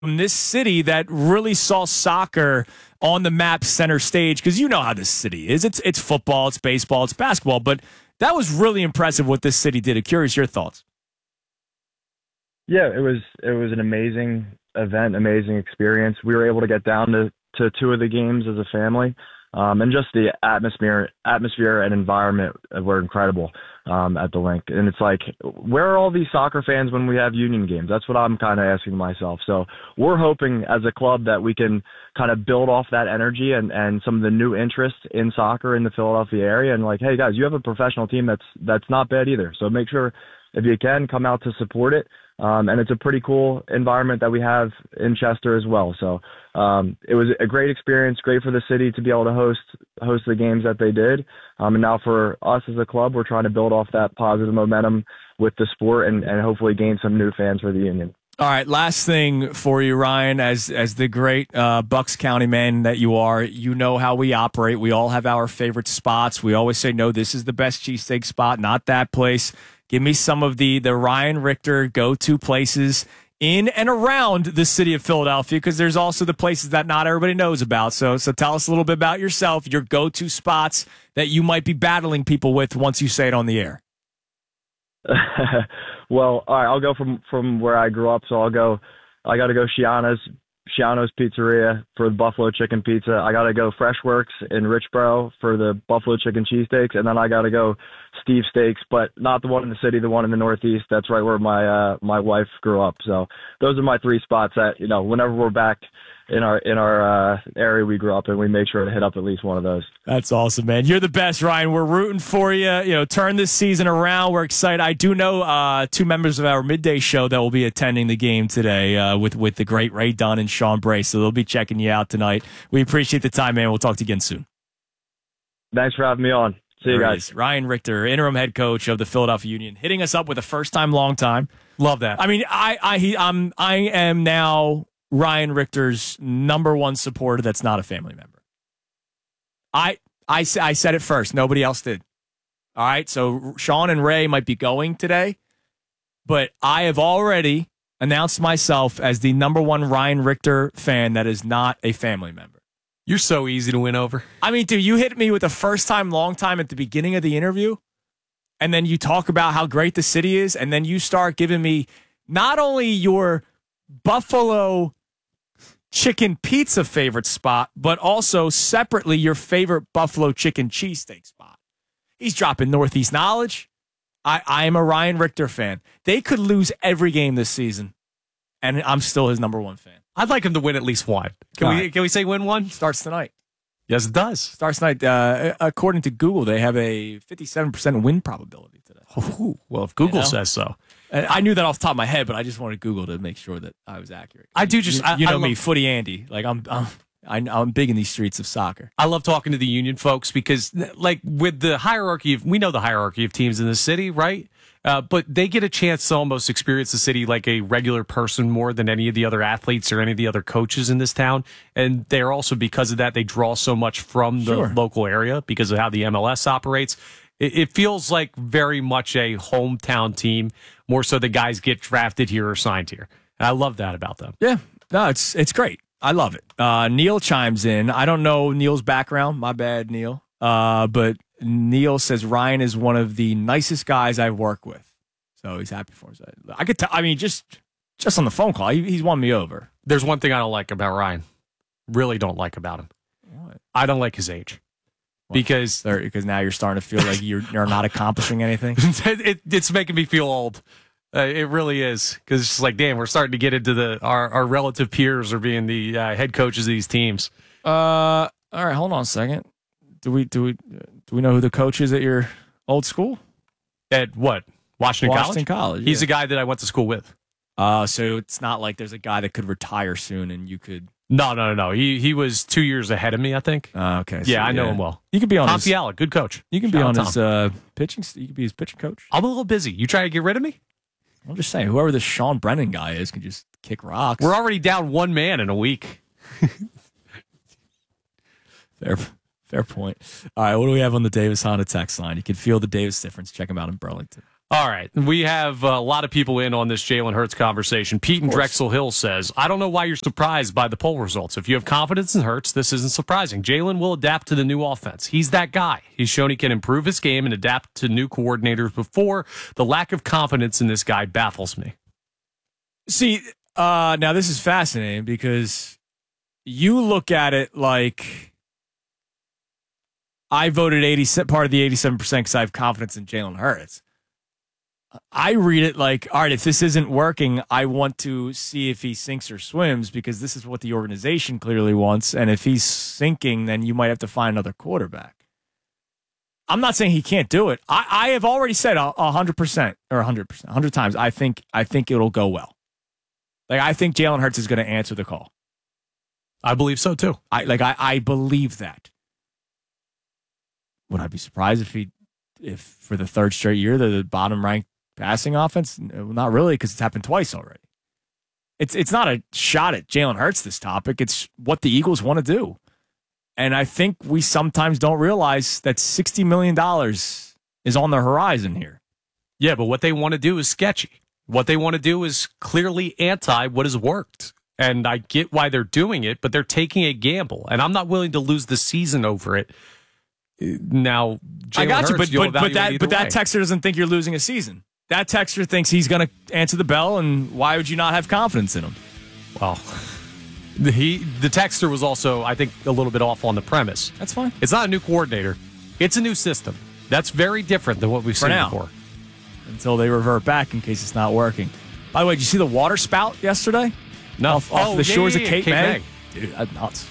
from this city that really saw soccer on the map center stage, because you know how this city is. It's football, it's baseball, it's basketball, but that was really impressive what this city did. I'm curious your thoughts. Yeah, it was an amazing event, amazing experience. We were able to get down to two of the games as a family, and just the atmosphere and environment were incredible at the link. And it's like, where are all these soccer fans when we have Union games? That's what I'm kind of asking myself. So we're hoping as a club that we can kind of build off that energy and some of the new interest in soccer in the Philadelphia area. And like, hey guys, you have a professional team that's not bad either. So make sure if you can come out to support it. And it's a pretty cool environment that we have in Chester as well. So it was a great experience, great for the city to be able to host the games that they did. And now for us as a club, we're trying to build off that positive momentum with the sport and hopefully gain some new fans for the Union. All right, last thing for you, Ryan, as the great Bucks County man that you are, you know how we operate. We all have our favorite spots. We always say, no, this is the best cheesesteak spot, not that place. Give me some of the Ryan Richter go-to places in and around the city of Philadelphia, because there's also the places that not everybody knows about. So tell us a little bit about yourself, your go-to spots that you might be battling people with once you say it on the air. Well, all right, I'll go from where I grew up. So I got to go Shiano's Pizzeria for the Buffalo Chicken Pizza. I got to go Freshworks in Richboro for the Buffalo Chicken Cheesesteaks. And then I got to go Steve Steaks, but not the one in the city, the one in the Northeast. That's right where my wife grew up. So those are my three spots that, whenever we're back in our area we grew up in, we make sure to hit up at least one of those. That's awesome, man. You're the best, Ryan. We're rooting for you. Turn this season around. We're excited. I do know two members of our midday show that will be attending the game today with the great Ray Dunn and Sean Bray, so they'll be checking you out tonight. We appreciate the time, man. We'll talk to you again soon. Thanks for having me on. See you guys. Ryan Richter, interim head coach of the Philadelphia Union, hitting us up with a first time, long time. Love that. I mean, I am now Ryan Richter's number one supporter that's not a family member. I said it first. Nobody else did. All right, so Sean and Ray might be going today, but I have already announced myself as the number one Ryan Richter fan that is not a family member. You're so easy to win over. I mean, dude, you hit me with a first time, long time at the beginning of the interview, and then you talk about how great the city is, and then you start giving me not only your Buffalo chicken pizza favorite spot, but also separately your favorite Buffalo chicken cheesesteak spot. He's dropping Northeast knowledge. I am a Ryan Richter fan. They could lose every game this season, and I'm still his number one fan. I'd like him to win at least one. Can we say win one? Starts tonight. Yes, it does. Starts tonight. According to Google, they have a 57% win probability today. Ooh, well, if Google says so. I knew that off the top of my head, but I just wanted Google to make sure that I was accurate. I do just, you know me, Footy Andy. Like I'm big in these streets of soccer. I love talking to the Union folks because, like, with the hierarchy we know the hierarchy of teams in the city, right? But they get a chance to almost experience the city like a regular person more than any of the other athletes or any of the other coaches in this town. And they're also, because of that, they draw so much from the local area because of how the MLS operates. It feels like very much a hometown team, more so the guys get drafted here or signed here. And I love that about them. Yeah, no, it's great. I love it. Neil chimes in. I don't know Neil's background. My bad, Neil. But Neil says Ryan is one of the nicest guys I've worked with. So he's happy for us. I could tell. I mean, just on the phone call, he's won me over. There's one thing I don't like about Ryan. Really don't like about him. What? I don't like his age. Because now you're starting to feel like you're not accomplishing anything. It's making me feel old. It really is, because it's like, damn, we're starting to get into our relative peers are being the head coaches of these teams. All right, hold on a second. Do we know who the coach is at your old school? At what? Washington College. He's the guy that I went to school with. So it's not like there's a guy that could retire soon and you could. No. He was 2 years ahead of me, I think. Okay. So, yeah, I know him well. You could be on Tom Fiala, good coach. You can be on his pitching. You could be his pitching coach. I'm a little busy. You try to get rid of me? I'm just saying, whoever this Sean Brennan guy is can just kick rocks. We're already down one man in a week. Fair point. All right, what do we have on the Davis Honda text line? You can feel the Davis difference. Check them out in Burlington. All right. We have a lot of people in on this Jalen Hurts conversation. Pete in Drexel Hill says, I don't know why you're surprised by the poll results. If you have confidence in Hurts, this isn't surprising. Jalen will adapt to the new offense. He's that guy. He's shown he can improve his game and adapt to new coordinators before. The lack of confidence in this guy baffles me. See, now this is fascinating because you look at it like I voted part of the 87% because I have confidence in Jalen Hurts. I read it like, all right, if this isn't working, I want to see if he sinks or swims because this is what the organization clearly wants. And if he's sinking, then you might have to find another quarterback. I'm not saying he can't do it. I have already said 100% or 100%, 100 times. I think it'll go well. Like, I think Jalen Hurts is going to answer the call. I believe so too. I believe that. Would I be surprised if for the third straight year they're the bottom ranked passing offense? Not really, because it's happened twice already. It's not a shot at Jalen Hurts, this topic. It's what the Eagles want to do. And I think we sometimes don't realize that $60 million is on the horizon here. Yeah, but what they want to do is sketchy. What they want to do is clearly anti what has worked. And I get why they're doing it, but they're taking a gamble. And I'm not willing to lose the season over it. Now, Jalen I got Hurts, you, but that texter doesn't think you're losing a season. That texter thinks he's going to answer the bell, and why would you not have confidence in him? Well, the texter was also, I think, a little bit off on the premise. That's fine. It's not a new coordinator. It's a new system. That's very different than what we've seen before. Until they revert back in case it's not working. By the way, did you see the water spout yesterday? No. Off the shores of Cape May? Dude, that's nuts.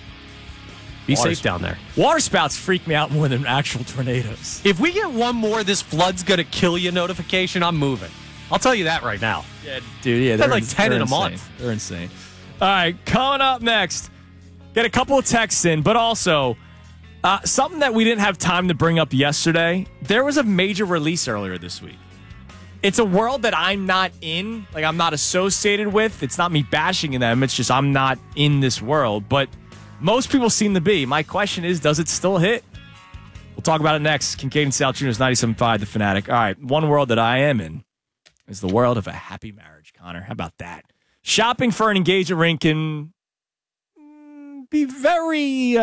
Be safe down there. Water spouts freak me out more than actual tornadoes. If we get one more "this flood's gonna kill you" notification, I'm moving. I'll tell you that right now. Yeah, dude. Yeah, they're like 10 in a month. They're insane. All right, coming up next, get a couple of texts in, but also something that we didn't have time to bring up yesterday. There was a major release earlier this week. It's a world that I'm not in, like I'm not associated with. It's not me bashing them. It's just I'm not in this world, but most people seem to be. My question is, does it still hit? We'll talk about it next. Kincaid and Saltunas, 97.5 The Fanatic. All right, one world that I am in is the world of a happy marriage, Connor. How about that? Shopping for an engagement ring can be very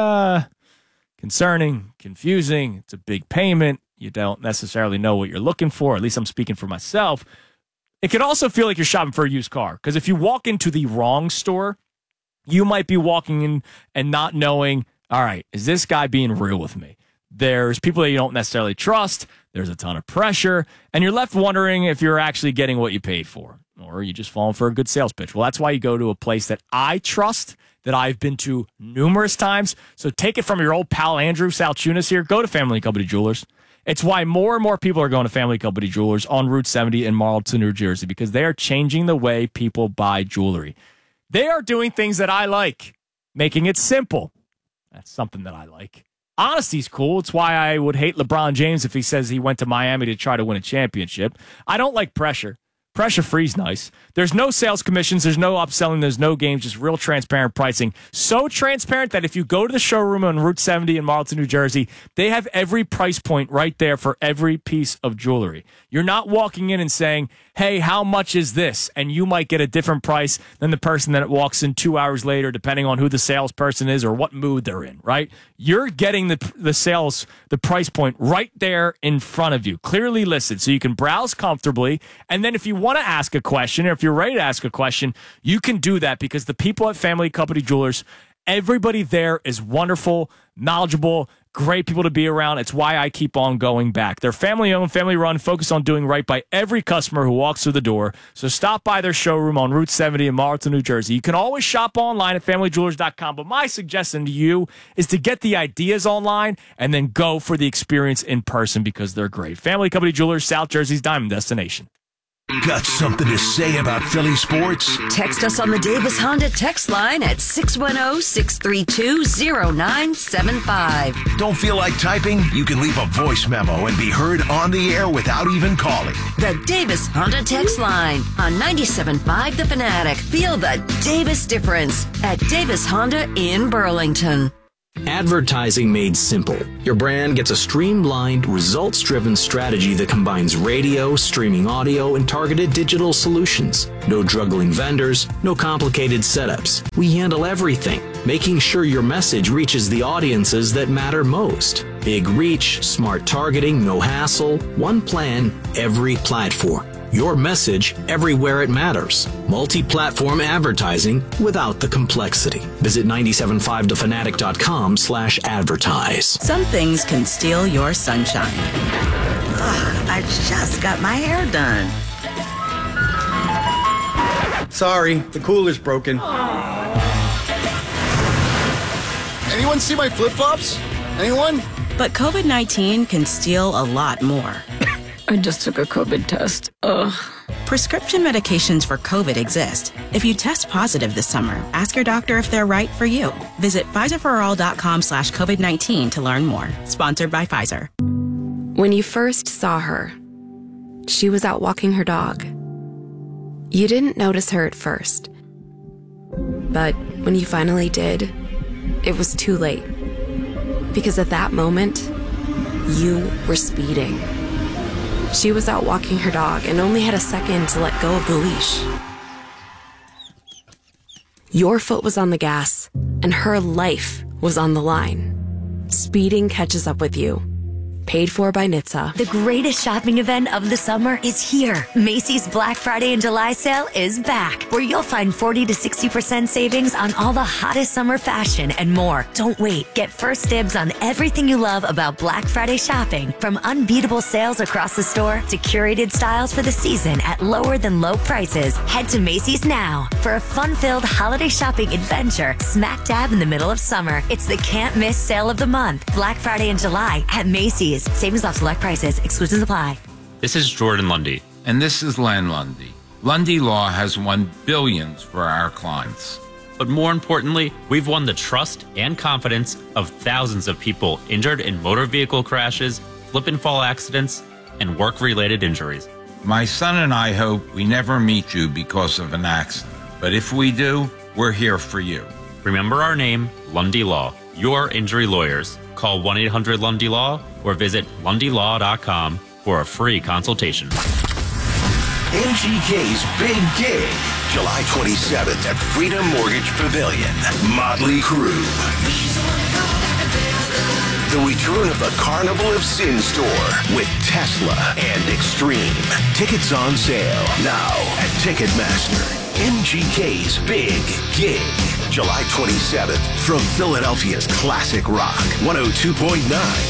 concerning, confusing. It's a big payment. You don't necessarily know what you're looking for. At least I'm speaking for myself. It could also feel like you're shopping for a used car, because if you walk into the wrong store, you might be walking in and not knowing, all right, is this guy being real with me? There's people that you don't necessarily trust. There's a ton of pressure, and you're left wondering if you're actually getting what you paid for, or you just falling for a good sales pitch. Well, that's why you go to a place that I trust, that I've been to numerous times. So take it from your old pal Andrew Saltunas here. Go to Family Company Jewelers. It's why more and more people are going to Family Company Jewelers on Route 70 in Marlton, New Jersey, because they are changing the way people buy jewelry. They are doing things that I like, making it simple. That's something that I like. Honesty's cool. It's why I would hate LeBron James if he says he went to Miami to try to win a championship. I don't like pressure. Pressure-free's nice. There's no sales commissions. There's no upselling. There's no games. Just real transparent pricing. So transparent that if you go to the showroom on Route 70 in Marlton, New Jersey, they have every price point right there for every piece of jewelry. You're not walking in and saying, hey, how much is this? And you might get a different price than the person that walks in 2 hours later, depending on who the salesperson is or what mood they're in, right? You're getting the price point right there in front of you, clearly listed, so you can browse comfortably. And then if you want to ask a question, or if you're ready to ask a question, you can do that, because the people at Family Company Jewelers, everybody there is wonderful, knowledgeable, great people to be around. It's why I keep on going back. They're family-owned, family-run, focused on doing right by every customer who walks through the door. So stop by their showroom on Route 70 in Marlton, New Jersey. You can always shop online at FamilyJewelers.com, but my suggestion to you is to get the ideas online and then go for the experience in person, because they're great. Family Company Jewelers, South Jersey's diamond destination. Got something to say about Philly sports? Text us on the Davis Honda text line at 610-632-0975. Don't feel like typing? You can leave a voice memo and be heard on the air without even calling. The Davis Honda text line on 97.5 The Fanatic. Feel the Davis difference at Davis Honda in Burlington. Advertising made simple. Your brand gets a streamlined, results-driven strategy that combines radio, streaming audio, and targeted digital solutions. No juggling vendors, no complicated setups. We handle everything, making sure your message reaches the audiences that matter most. Big reach, smart targeting, no hassle, one plan, every platform. Your message everywhere it matters. Multi-platform advertising without the complexity. Visit 975thefanatic.com/advertise. Some things can steal your sunshine. Ugh, I just got my hair done. Sorry, the cooler's broken. Anyone see my flip-flops? Anyone? But COVID-19 can steal a lot more. I just took a COVID test. Ugh. Prescription medications for COVID exist. If you test positive this summer, ask your doctor if they're right for you. Visit PfizerForAll.com/COVID-19 to learn more. Sponsored by Pfizer. When you first saw her, she was out walking her dog. You didn't notice her at first. But when you finally did, it was too late. Because at that moment, you were speeding. She was out walking her dog and only had a second to let go of the leash. Your foot was on the gas, and her life was on the line. Speeding catches up with you. Paid for by NHTSA. The greatest shopping event of the summer is here. Macy's Black Friday and July sale is back, where you'll find 40 to 60% savings on all the hottest summer fashion and more. Don't wait. Get first dibs on everything you love about Black Friday shopping, from unbeatable sales across the store to curated styles for the season at lower than low prices. Head to Macy's now for a fun-filled holiday shopping adventure smack dab in the middle of summer. It's the can't miss sale of the month. Black Friday and July at Macy's. Savings off select prices. Exclusions apply. This is Jordan Lundy. And this is Len Lundy. Lundy Law has won billions for our clients. But more importantly, we've won the trust and confidence of thousands of people injured in motor vehicle crashes, slip and fall accidents, and work-related injuries. My son and I hope we never meet you because of an accident. But if we do, we're here for you. Remember our name, Lundy Law. Your injury lawyers. Call 1-800-LUNDY-LAW or visit lundylaw.com for a free consultation. MGK's Big Gig, July 27th at Freedom Mortgage Pavilion. Motley Crue. The return of the Carnival of Sin store with Tesla and Extreme. Tickets on sale now at Ticketmaster. MGK's Big Gig, July 27th from Philadelphia's classic rock, 102.9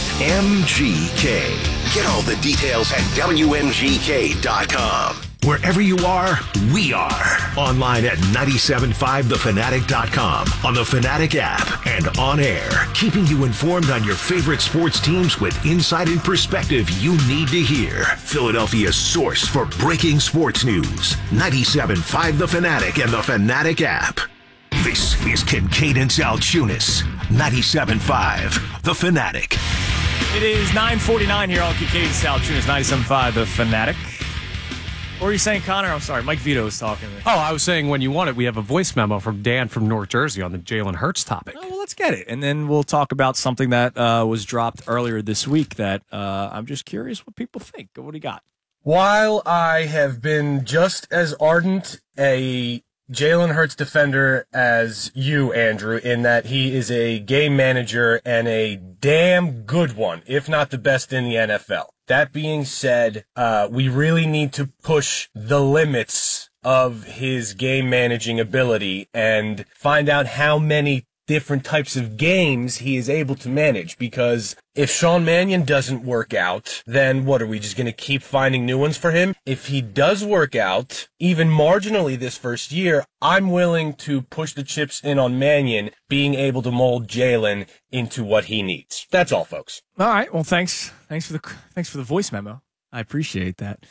MGK. Get all the details at WMGK.com. Wherever you are, we are. Online at 975thefanatic.com, on the Fanatic app, and on air. Keeping you informed on your favorite sports teams with insight and perspective you need to hear. Philadelphia's source for breaking sports news. 97.5 The Fanatic and the Fanatic app. This is Kincaid and Salchunas. 97.5 The Fanatic. It is 9:49 here on Kincaid and Salchunas, 97.5 The Fanatic. What were you saying, Connor? I'm sorry. Mike Vito was talking. Oh, I was saying when you want it, we have a voice memo from Dan from North Jersey on the Jalen Hurts topic. Oh, well, let's get it. And then we'll talk about something that was dropped earlier this week that I'm just curious what people think. What do you got? While I have been just as ardent a Jalen Hurts defender as you, Andrew, in that he is a game manager and a damn good one, if not the best in the NFL. That being said, we really need to push the limits of his game managing ability and find out how many different types of games he is able to manage, because if Sean Mannion doesn't work out, then what, are we just going to keep finding new ones for him? If he does work out, even marginally this first year, I'm willing to push the chips in on Mannion being able to mold Jalen into what he needs. That's all, folks. All right. Well, thanks for the voice memo. I appreciate that.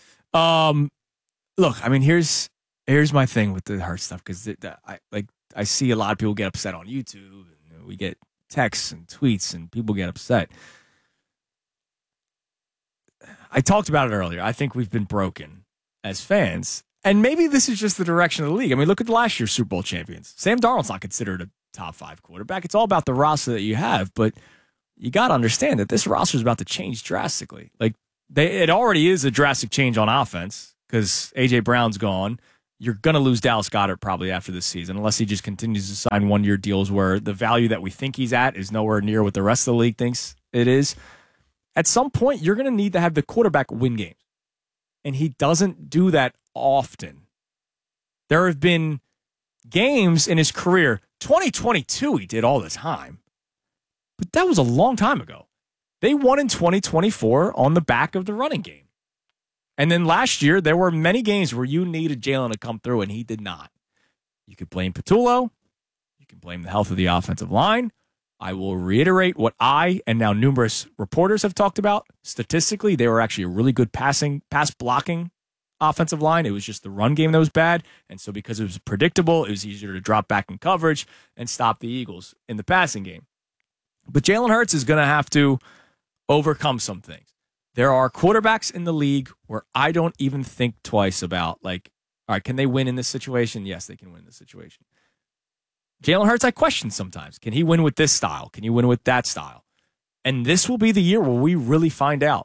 Look, I mean, here's my thing with the Hurts stuff, because I see a lot of people get upset on YouTube, and we get texts and tweets, and people get upset. I talked about it earlier. I think we've been broken as fans, and maybe this is just the direction of the league. I mean, look at last year's Super Bowl champions. Sam Darnold's not considered top 5 quarterback. It's all about the roster that you have, but you got to understand that this roster is about to change drastically. Like it already is a drastic change on offense because A.J. Brown's gone. You're going to lose Dallas Goedert probably after this season unless he just continues to sign one-year deals where the value that we think he's at is nowhere near what the rest of the league thinks it is. At some point, you're going to need to have the quarterback win games. And he doesn't do that often. There have been games in his career, 2022 he did all the time, but that was a long time ago. They won in 2024 on the back of the running game. And then last year, there were many games where you needed Jalen to come through, and he did not. You could blame Patullo. You can blame the health of the offensive line. I will reiterate what I and now numerous reporters have talked about. Statistically, they were actually a really good pass blocking offensive line. It was just the run game that was bad. And so because it was predictable, it was easier to drop back in coverage and stop the Eagles in the passing game. But Jalen Hurts is going to have to overcome some things. There are quarterbacks in the league where I don't even think twice about, like, all right, can they win in this situation? Yes, they can win in this situation. Jalen Hurts, I question sometimes. Can he win with this style? Can he win with that style? And this will be the year where we really find out.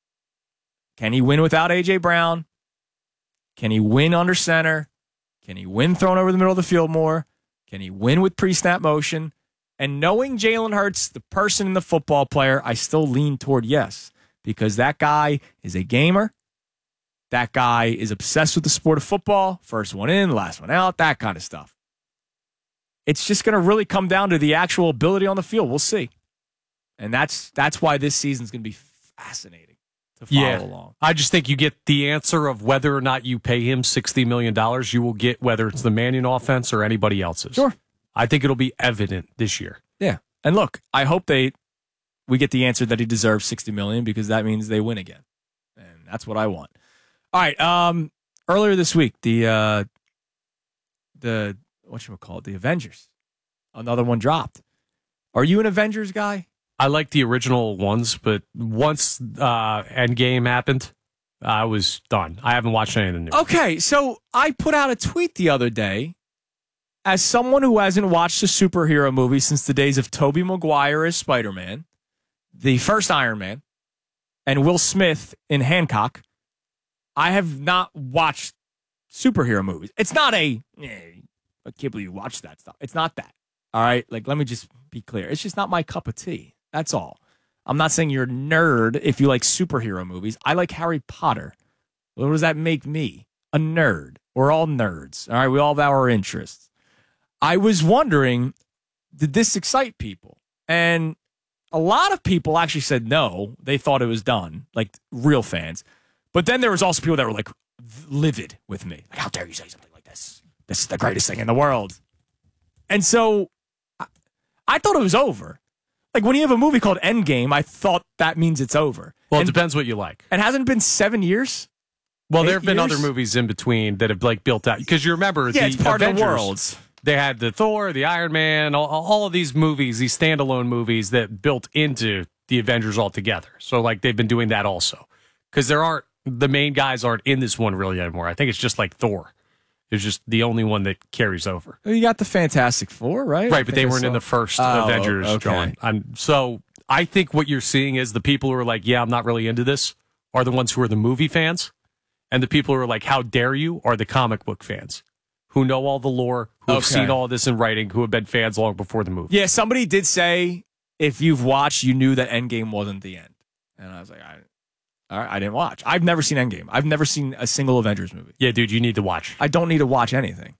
Can he win without A.J. Brown? Can he win under center? Can he win thrown over the middle of the field more? Can he win with pre-snap motion? And knowing Jalen Hurts, the person and the football player, I still lean toward yes, because that guy is a gamer. That guy is obsessed with the sport of football. First one in, last one out, that kind of stuff. It's just going to really come down to the actual ability on the field. We'll see. And that's why this season's going to be fascinating to follow along. I just think you get the answer of whether or not you pay him $60 million, you will get whether it's the Mannion offense or anybody else's. Sure. I think it'll be evident this year. Yeah. And look, I hope we get the answer that he deserves $60 million because that means they win again. And that's what I want. All right. Earlier this week, the whatchamacallit, the Avengers. Another one dropped. Are you an Avengers guy? I like the original ones, but once Endgame happened, I was done. I haven't watched anything new. Okay, so I put out a tweet the other day as someone who hasn't watched a superhero movie since the days of Tobey Maguire as Spider-Man, the first Iron Man, and Will Smith in Hancock. I have not watched superhero movies. It's not I can't believe you watched that stuff. It's not that. All right? Like, let me just be clear. It's just not my cup of tea. That's all. I'm not saying you're a nerd if you like superhero movies. I like Harry Potter. What does that make me? A nerd. We're all nerds. All right? We all have our interests. I was wondering, did this excite people? And a lot of people actually said no. They thought it was done, like real fans. But then there was also people that were like livid with me. Like, how dare you say something like this? This is the greatest thing in the world. And so I thought it was over. Like when you have a movie called Endgame, I thought that means it's over. Well, it depends what you like. And hasn't it been 7 years? Well, there have been other movies in between that have like built out. Because you remember the it's part Avengers, of the worlds. They had the Thor, the Iron Man, all of these movies, these standalone movies that built into the Avengers altogether. So like they've been doing that also. Because the main guys aren't in this one really anymore. I think it's just like Thor. It's just the only one that carries over. You got the Fantastic Four, right? Right, but they weren't in the first Avengers drawing. So I think what you're seeing is the people who are like, yeah, I'm not really into this, are the ones who are the movie fans. And the people who are like, how dare you, are the comic book fans who know all the lore, who have seen all of this in writing, who have been fans long before the movie. Yeah, somebody did say, if you've watched, you knew that Endgame wasn't the end. And I was like, I didn't watch. I've never seen Endgame. I've never seen a single Avengers movie. Yeah, dude, you need to watch. I don't need to watch anything.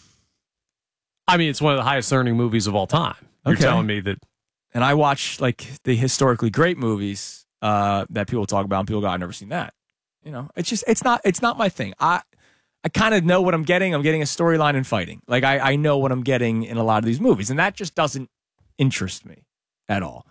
I mean, it's one of the highest earning movies of all time. You're telling me that. And I watch like the historically great movies that people talk about, and people go, I've never seen that. You know, it's not my thing. I kind of know what I'm getting. I'm getting a storyline and fighting. Like I know what I'm getting in a lot of these movies, and that just doesn't interest me at all.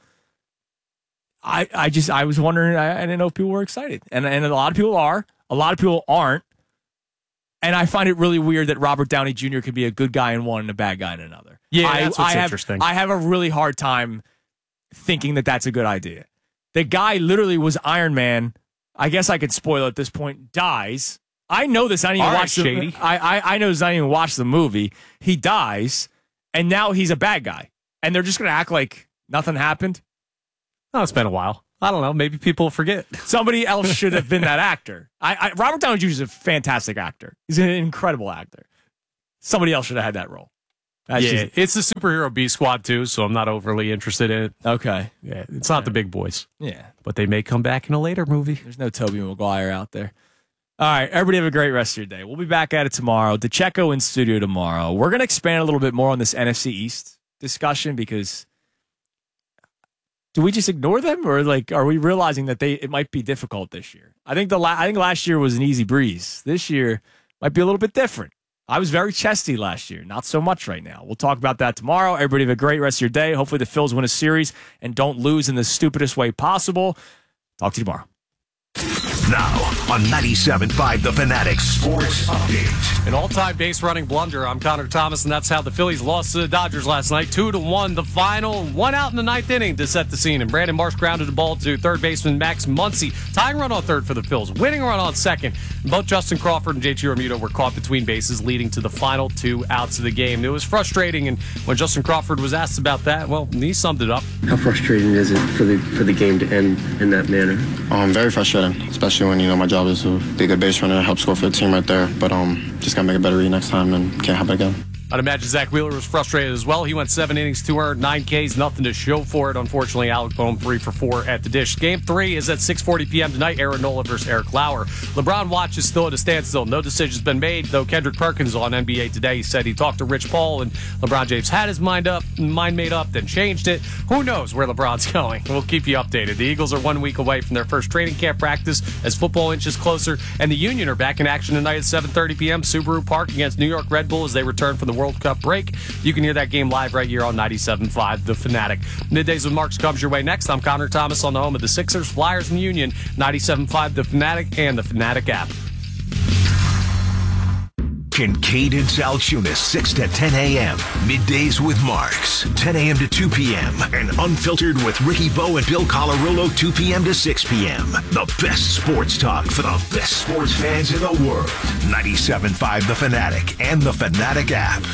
I was wondering, I didn't know if people were excited. And a lot of people are. A lot of people aren't. And I find it really weird that Robert Downey Jr. could be a good guy in one and a bad guy in another. Yeah, that's what's interesting. I have a really hard time thinking that that's a good idea. The guy literally was Iron Man. I guess I could spoil at this point. Dies. I know this. I didn't even watch the movie. I know this. I didn't even watch the movie. He dies. and now he's a bad guy. And they're just going to act like nothing happened. Oh, it's been a while. I don't know. Maybe people forget. Somebody else should have been that actor. Robert Downey Jr. is a fantastic actor. He's an incredible actor. Somebody else should have had that role. It's the superhero B Squad too, so I'm not overly interested in it. Okay. Yeah, it's not the big boys. Yeah. But they may come back in a later movie. There's no Tobey Maguire out there. All right, everybody have a great rest of your day. We'll be back at it tomorrow. DeCecco in studio tomorrow. We're going to expand a little bit more on this NFC East discussion because do we just ignore them, or are we realizing that it might be difficult this year? I think last year was an easy breeze. This year might be a little bit different. I was very chesty last year. Not so much right now. We'll talk about that tomorrow. Everybody have a great rest of your day. Hopefully the Phils win a series and don't lose in the stupidest way possible. Talk to you tomorrow. Now on 97.5 The Fanatic Sports Update. An all-time base-running blunder. I'm Connor Thomas, and that's how the Phillies lost to the Dodgers last night. 2-1, the final. 1 out in the ninth inning to set the scene. And Brandon Marsh grounded the ball to third baseman Max Muncy. Tying run on third for the Phils. Winning run on second. Both Justin Crawford and JT Realmuto were caught between bases, leading to the final 2 outs of the game. It was frustrating, and when Justin Crawford was asked about that, well, he summed it up. How frustrating is it for the game to end in that manner? Very frustrating, especially when, my job is to be a good base runner and help score for the team right there. But just got to make a better read next time and can't happen again. I'd imagine Zach Wheeler was frustrated as well. He went 7 innings, 2 earned, 9 Ks, nothing to show for it. Unfortunately, Alec Boehm 3 for 4 at the dish. Game 3 is at 6:40 p.m. tonight. Aaron Nola versus Eric Lauer. LeBron watch is still at a standstill. No decision's been made, though Kendrick Perkins on NBA Today said he talked to Rich Paul and LeBron James had his mind made up, then changed it. Who knows where LeBron's going? We'll keep you updated. The Eagles are 1 week away from their first training camp practice as football inches closer, and the Union are back in action tonight at 7:30 p.m. Subaru Park against New York Red Bull as they return from the World Cup break. You can hear that game live right here on 97.5 The Fanatic. Middays with Marks comes your way next. I'm Connor Thomas on the home of the Sixers, Flyers, and Union. 97.5 The Fanatic and the Fanatic app. Kincaid and Sal Tunis, 6 to 10 a.m. Middays with Marks, 10 a.m. to 2 p.m. And Unfiltered with Ricky Bowe and Bill Colarulo, 2 p.m. to 6 p.m. The best sports talk for the best sports fans in the world. 97.5 The Fanatic and the Fanatic app.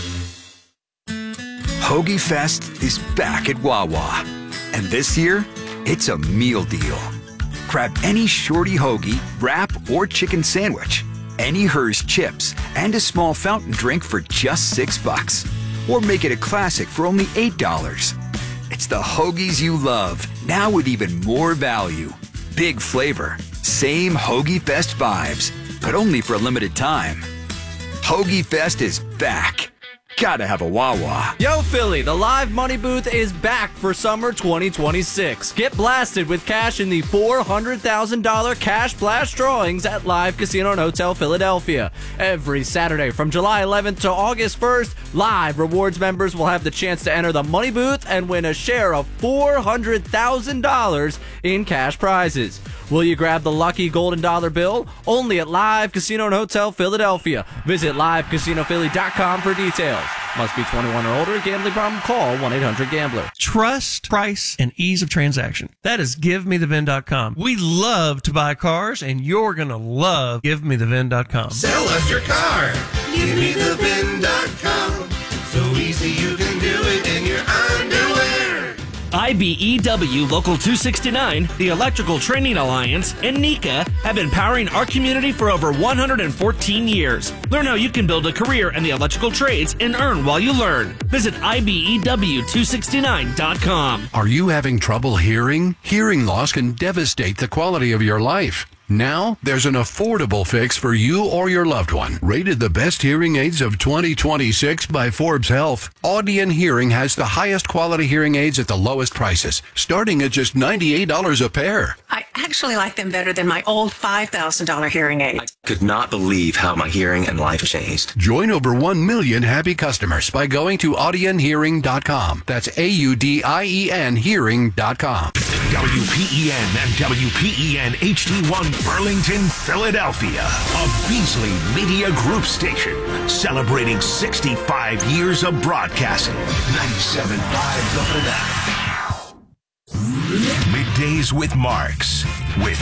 Hoagie Fest is back at Wawa. And this year, it's a meal deal. Grab any shorty hoagie, wrap, or chicken sandwich, any Hers chips, and a small fountain drink for just $6. Or make it a classic for only $8. It's the hoagies you love, now with even more value. Big flavor, same Hoagie Fest vibes, but only for a limited time. Hoagie Fest is back. Gotta have a Wawa. Yo, Philly, the live money booth is back for summer 2026. Get blasted with cash in the $400,000 cash blast drawings at Live Casino and Hotel Philadelphia. Every Saturday from July 11th to August 1st, Live Rewards members will have the chance to enter the money booth and win a share of $400,000 in cash prizes. Will you grab the lucky golden dollar bill? Only at Live Casino and Hotel Philadelphia. Visit livecasinophilly.com for details. Must be 21 or older. Gambling problem? Call 1-800-GAMBLER. Trust, price, and ease of transaction. That is GiveMeTheVin.com. We love to buy cars, and you're going to love GiveMeTheVin.com. Sell us your car. GiveMeTheVin.com. So easy you can do it in your underwear. IBEW Local 269, the Electrical Training Alliance, and NECA have been powering our community for over 114 years. Learn how you can build a career in the electrical trades and earn while you learn. Visit IBEW269.com. Are you having trouble hearing? Hearing loss can devastate the quality of your life. Now, there's an affordable fix for you or your loved one. Rated the best hearing aids of 2026 by Forbes Health, Audion Hearing has the highest quality hearing aids at the lowest prices, starting at just $98 a pair. I actually like them better than my old $5,000 hearing aid. I could not believe how my hearing and life changed. Join over 1 million happy customers by going to audionhearing.com. That's AUDIEN hearing.com. WPEN and WPEN HD1 Burlington, Philadelphia, a Beasley Media Group station, celebrating 65 years of broadcasting. 97.5 The Fanatic. Middays with Marks. With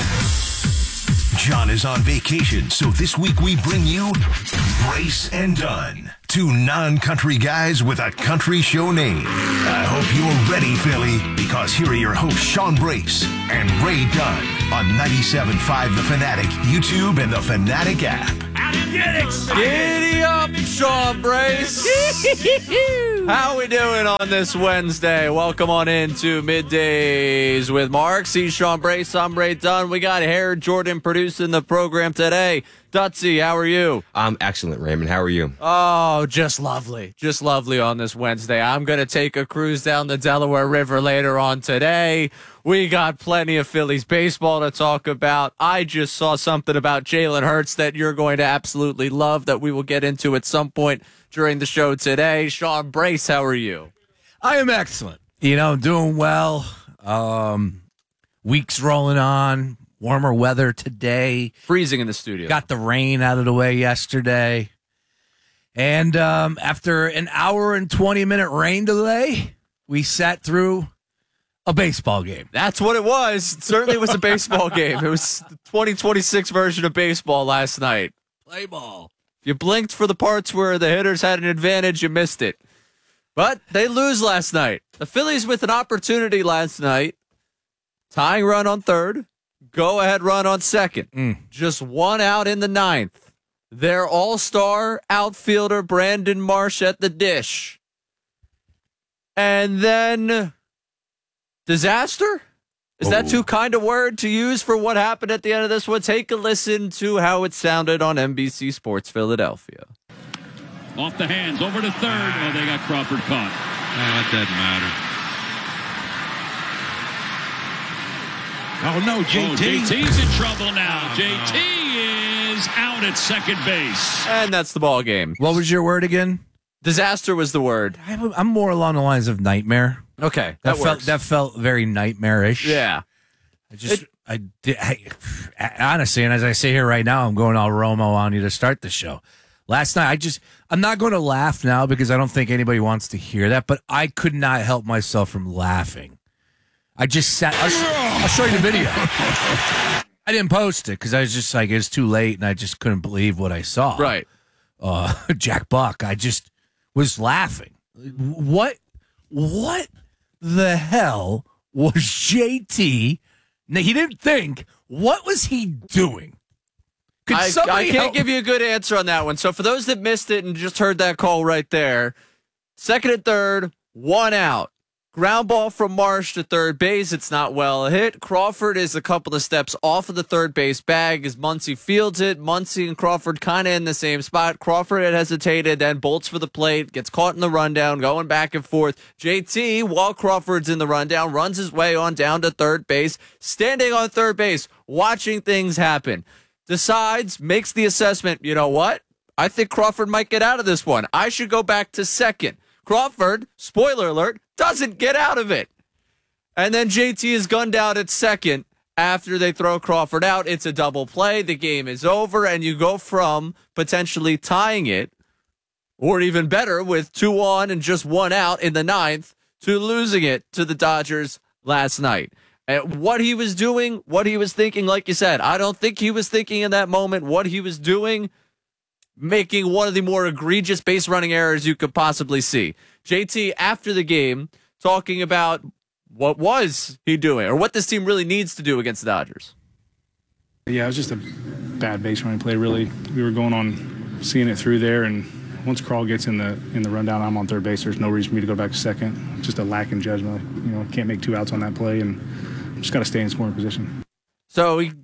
John is on vacation, so this week we bring you Brace and Dunn. Two non-country guys with a country show name. I hope you're ready, Philly, because here are your hosts, Sean Brace and Ray Dunn on 97.5 The Fanatic, YouTube, and the Fanatic app. Giddy up, Sean Brace. How we doing on this Wednesday? Welcome on into Middays with Marks. He's Sean Brace. I'm Ray Dunn. We got Harold Jordan producing the program today. Dutsy, how are you? I'm excellent, Raymond. How are you? Oh, just lovely. Just lovely on this Wednesday. I'm going to take a cruise down the Delaware River later on today. We got plenty of Phillies baseball to talk about. I just saw something about Jalen Hurts that you're going to absolutely love that we will get into at some point during the show today. Sean Brace, how are you? I am excellent. I'm doing well. Week's rolling on. Warmer weather today. Freezing in the studio. Got the rain out of the way yesterday. And after an hour and 20-minute rain delay, we sat through a baseball game. That's what it was. It certainly was a baseball game. It was the 2026 version of baseball last night. Play ball. If you blinked for the parts where the hitters had an advantage, you missed it. But they lose last night. The Phillies with an opportunity last night. Tying run on third. Go-ahead run on second. Just one out in the ninth. Their all-star outfielder, Brandon Marsh, at the dish. And then disaster? Is that too kind a word to use for what happened at the end of this one? Take a listen to how it sounded on NBC Sports Philadelphia. Off the hands, over to third. Oh, they got Crawford caught. No, it doesn't matter. Oh, no, JT's in trouble now. JT is out at second base. And that's the ball game. What was your word again? Disaster was the word. I'm more along the lines of nightmare. Okay, that felt very nightmarish. Yeah. Honestly, and as I say here right now, I'm going all Romo on you to start the show. Last night, I'm not going to laugh now because I don't think anybody wants to hear that, but I could not help myself from laughing. I just sat. I'll show you the video. I didn't post it because I was just like, it's too late, and I just couldn't believe what I saw. Right. Jack Buck. I just was laughing. What the hell was JT? Now, he didn't think. What was he doing? I can't give you a good answer on that one. So for those that missed it and just heard that call right there, second and third, one out. Ground ball from Marsh to third base. It's not well hit. Crawford is a couple of steps off of the third base bag as Muncy fields it. Muncy and Crawford kind of in the same spot. Crawford had hesitated, then bolts for the plate, gets caught in the rundown, going back and forth. JT, while Crawford's in the rundown, runs his way on down to third base, standing on third base, watching things happen. Decides, makes the assessment, you know what? I think Crawford might get out of this one. I should go back to second. Crawford, spoiler alert, doesn't get out of it. And then JT is gunned out at second after they throw Crawford out. It's a double play. The game is over, and you go from potentially tying it, or even better, with 2 on and just 1 out in the ninth, to losing it to the Dodgers last night. And what he was doing, what he was thinking, like you said, I don't think he was thinking in that moment what he was doing, making one of the more egregious base running errors you could possibly see. JT, after the game, talking about what was he doing or what this team really needs to do against the Dodgers. Yeah, it was just a bad base running play, really. We were going on seeing it through there, and once Crawl gets in the rundown, I'm on third base. There's no reason for me to go back to second. Just a lack in judgment. Can't make 2 outs on that play, and just got to stay in scoring position. So he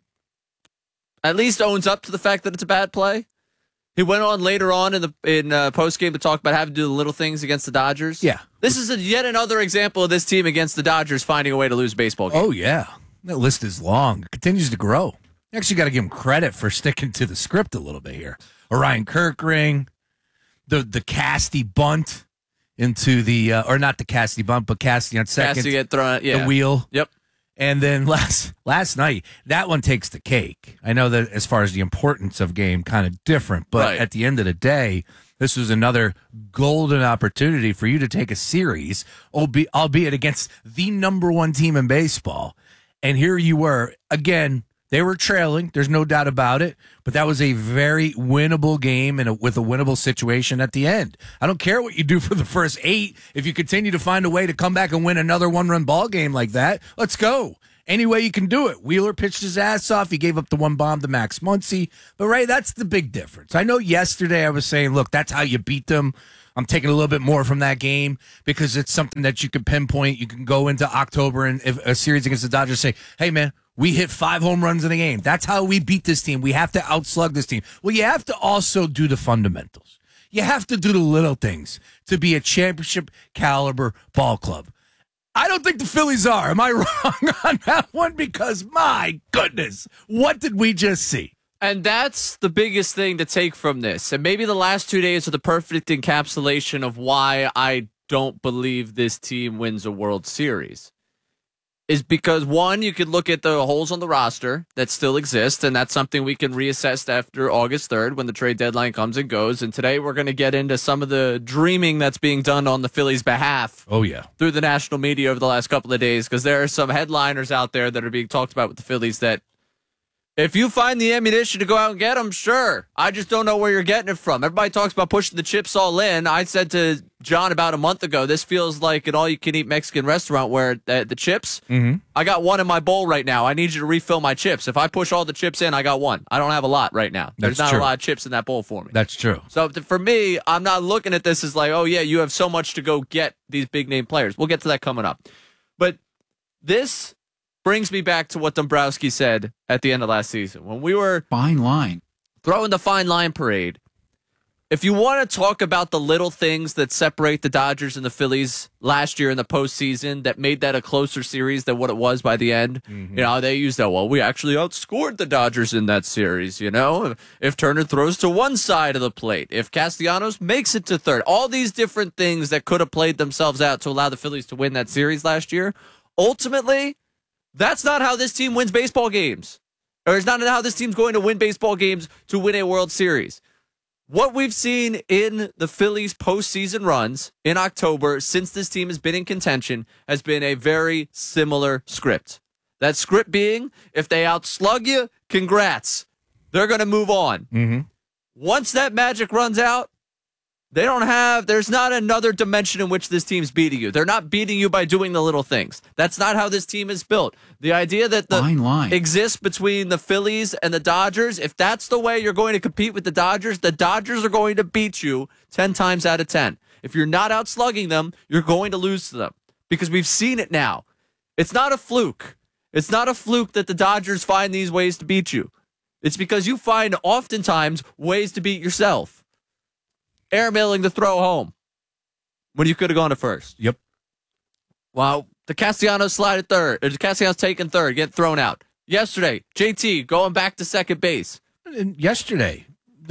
at least owns up to the fact that it's a bad play. He went on later on in postgame to talk about having to do the little things against the Dodgers. Yeah. This is yet another example of this team against the Dodgers finding a way to lose baseball games. Oh, yeah. That list is long. It continues to grow. You actually got to give him credit for sticking to the script a little bit here. Orion Kirkring, the Casty bunt into the, or not the Casty bunt, but Casty on second. Casty get thrown, yeah. The wheel. Yep. And then last night, that one takes the cake. I know that as far as the importance of game, kind of different. But at the end of the day, this was another golden opportunity for you to take a series, albeit against the number 1 team in baseball. And here you were, again, They were trailing. There's no doubt about it. But that was a very winnable game and with a winnable situation at the end. I don't care what you do for the first 8. If you continue to find a way to come back and win another one-run ball game like that, let's go. Any way you can do it. Wheeler pitched his ass off. He gave up the one bomb to Max Muncy. But, Ray, that's the big difference. I know yesterday I was saying, look, that's how you beat them. I'm taking a little bit more from that game because it's something that you can pinpoint. You can go into October and if a series against the Dodgers say, hey, man, we hit 5 home runs in a game. That's how we beat this team. We have to outslug this team. Well, you have to also do the fundamentals. You have to do the little things to be a championship caliber ball club. I don't think the Phillies are. Am I wrong on that one? Because, my goodness, what did we just see? And that's the biggest thing to take from this. And maybe the last 2 days are the perfect encapsulation of why I don't believe this team wins a World Series. Is because, one, you could look at the holes on the roster that still exist, and that's something we can reassess after August 3rd when the trade deadline comes and goes. And today we're going to get into some of the dreaming that's being done on the Phillies' behalf. Oh, yeah. Through the national media over the last couple of days, because there are some headliners out there that are being talked about with the Phillies that if you find the ammunition to go out and get them, sure. I just don't know where you're getting it from. Everybody talks about pushing the chips all in. I said to John about a month ago, this feels like an all-you-can-eat Mexican restaurant where the chips, I got one in my bowl right now. I need you to refill my chips. If I push all the chips in, I got one. I don't have a lot right now. There's not a lot of chips in that bowl for me. That's true. So for me, I'm not looking at this as like, oh, yeah, you have so much to go get these big-name players. We'll get to that coming up. But this brings me back to what Dombrowski said at the end of last season. When we were throwing the fine line parade, if you want to talk about the little things that separate the Dodgers and the Phillies last year in the postseason that made that a closer series than what it was by the end, you know, they used that, well, we actually outscored the Dodgers in that series, you know, if Turner throws to one side of the plate, if Castellanos makes it to third, all these different things that could have played themselves out to allow the Phillies to win that series last year. Ultimately, that's not how this team wins baseball games. Or it's not how this team's going to win baseball games to win a World Series. What we've seen in the Phillies' postseason runs in October since this team has been in contention has been a very similar script. That script being, if they outslug you, congrats. They're going to move on. Once that magic runs out, there's not another dimension in which this team's beating you. They're not beating you by doing the little things. That's not how this team is built. The idea that exists between the Phillies and the Dodgers, if that's the way you're going to compete with the Dodgers are going to beat you 10 times out of 10. If you're not outslugging them, you're going to lose to them because we've seen it now. It's not a fluke. It's not a fluke that the Dodgers find these ways to beat you. It's because you find oftentimes ways to beat yourself. Airmailing the throw home when you could have gone to first. Yep. Wow. The Castellanos slided third. The Castellanos taking third, get thrown out. Yesterday, JT going back to second base. And yesterday,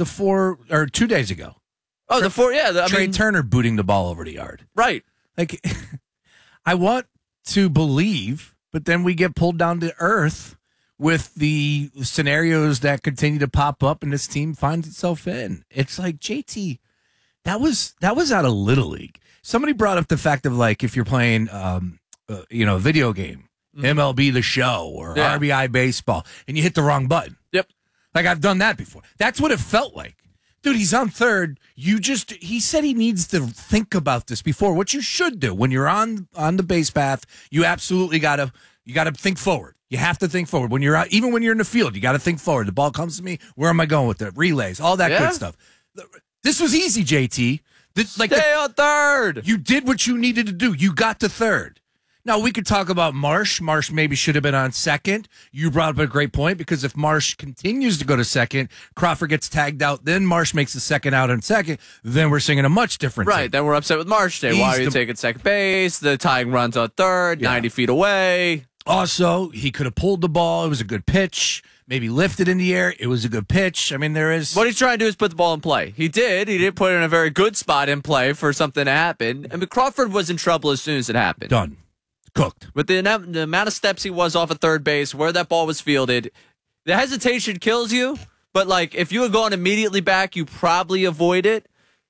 2 days ago. Oh, Trey Turner booting the ball over the yard. Right. Like, I want to believe, but then we get pulled down to earth with the scenarios that continue to pop up and this team finds itself in. It's like, JT, that was out of Little League. Somebody brought up the fact of like if you're playing, a video game, MLB The Show or RBI Baseball, and you hit the wrong button. Yep. Like I've done that before. That's what it felt like. Dude, he's on third. He said he needs to think about this before. What you should do when you're on the base path, you absolutely gotta think forward. You have to think forward. When you're out, even when you're in the field, you got to think forward. The ball comes to me. Where am I going with it? Relays, all that good stuff. This was easy, JT. Stay on third. You did what you needed to do. You got to third. Now, we could talk about Marsh. Marsh maybe should have been on second. You brought up a great point because if Marsh continues to go to second, Crawford gets tagged out, then Marsh makes the second out on second, then we're singing a much different team. Then we're upset with Marsh today. Why are you taking second base? The tying runs on third, 90 feet away. Also, he could have pulled the ball. It was a good pitch. Maybe lifted in the air. It was a good pitch. I mean, there is... What he's trying to do is put the ball in play. He did. He did put it in a very good spot in play for something to happen. I mean, Crawford was in trouble as soon as it happened. Done. Cooked. With the amount of steps he was off of third base, where that ball was fielded, the hesitation kills you. But, like, if you had gone immediately back, you probably avoid it.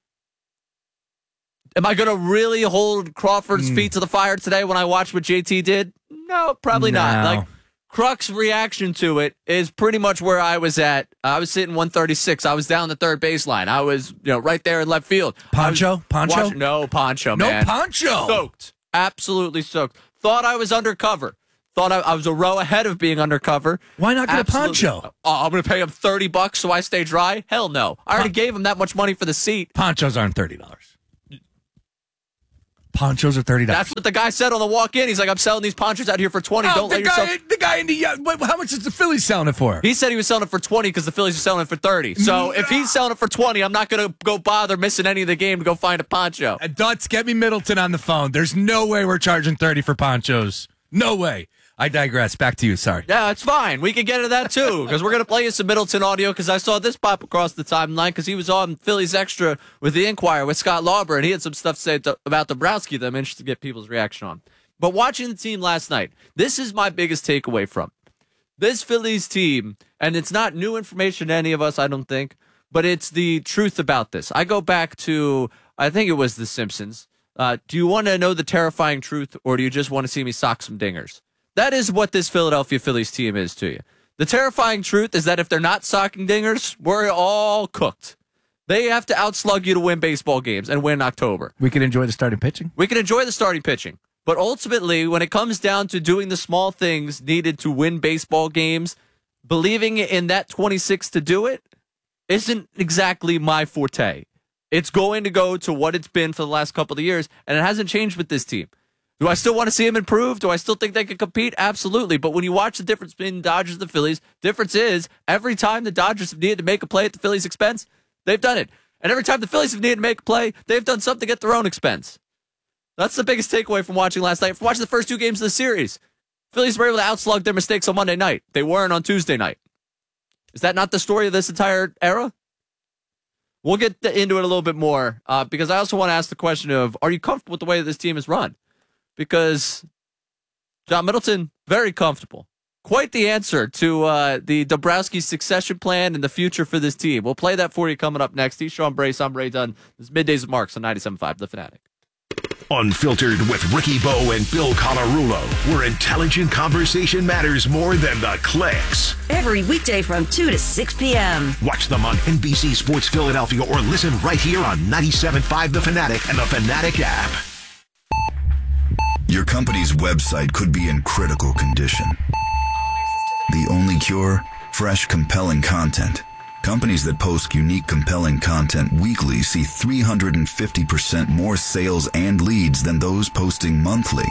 Am I going to really hold Crawford's feet to the fire today when I watch what JT did? No, probably not. Like, Kruk's reaction to it is pretty much where I was at. I was sitting 136. I was down the third baseline. I was, right there in left field. Poncho? No Poncho, No man. Poncho. Soaked. Absolutely soaked. Thought I was undercover. Thought I was a row ahead of being undercover. Why not get Absolutely. a poncho? Oh, I'm going to pay him $30 so I stay dry? Hell no. I already gave him that much money for the seat. Ponchos aren't $30. Ponchos are $30. That's what the guy said on the walk-in. He's like, I'm selling these ponchos out here for $20. Don't let yourself... The guy in the... how much is the Phillies selling it for? He said he was selling it for $20 because the Phillies are selling it for $30. So if he's selling it for $20, I'm not going to go bother missing any of the game to go find a poncho. Dutz, get me Middleton on the phone. There's no way we're charging $30 for ponchos. No way. I digress. Back to you. Sorry. Yeah, it's fine. We can get into that too because we're going to play you some Middleton audio because I saw this pop across the timeline because he was on Phillies Extra with the Inquirer with Scott Lauber and he had some stuff to say about Dombrowski that I'm interested to get people's reaction on. But watching the team last night, this is my biggest takeaway from this Phillies team, and it's not new information to any of us, I don't think, but it's the truth about this. I go back to, I think it was The Simpsons. Do you want to know the terrifying truth or do you just want to see me sock some dingers? That is what this Philadelphia Phillies team is to you. The terrifying truth is that if they're not socking dingers, we're all cooked. They have to outslug you to win baseball games and win October. We can enjoy the starting pitching. We can enjoy the starting pitching. But ultimately, when it comes down to doing the small things needed to win baseball games, believing in that 26 to do it isn't exactly my forte. It's going to go to what it's been for the last couple of years, and it hasn't changed with this team. Do I still want to see them improve? Do I still think they can compete? Absolutely. But when you watch the difference between the Dodgers and the Phillies, difference is every time the Dodgers have needed to make a play at the Phillies' expense, they've done it. And every time the Phillies have needed to make a play, they've done something at their own expense. That's the biggest takeaway from watching last night. From watching the first two games of the series, Phillies were able to outslug their mistakes on Monday night. They weren't on Tuesday night. Is that not the story of this entire era? We'll get into it a little bit more because I also want to ask the question of, are you comfortable with the way that this team is run? Because John Middleton, very comfortable. Quite the answer to the Dombrowski succession plan and the future for this team. We'll play that for you coming up next. He's Sean Brace. I'm Ray Dunn. This is Middays with Marks on 97.5 The Fanatic. Unfiltered with Ricky Bo and Bill Colarulo, where intelligent conversation matters more than the clicks. Every weekday from 2 to 6 p.m. Watch them on NBC Sports Philadelphia or listen right here on 97.5 The Fanatic and the Fanatic app. Your company's website could be in critical condition. The only cure? Fresh, compelling content. Companies that post unique, compelling content weekly see 350% more sales and leads than those posting monthly.